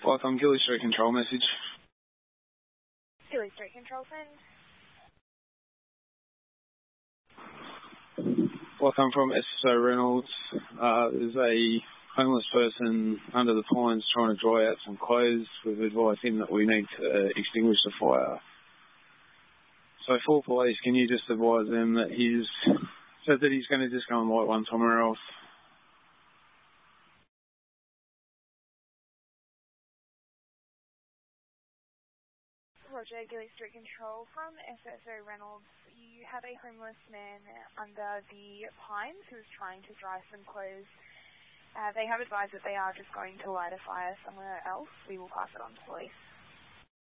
Welcome, Gilly Street Control message. Gilly Street Control send. Welcome from SSO Reynolds. There's a homeless person under the pines trying to dry out some clothes. We've advised him that we need to extinguish the fire. So for police, can you just advise them that he's said that he's going to just go and light one somewhere else? Roger, Gilly Street Control from SSO Reynolds. You have a homeless man under the pines who is trying to dry some clothes. They have advised that they are just going to light a fire somewhere else. We will pass it on to police.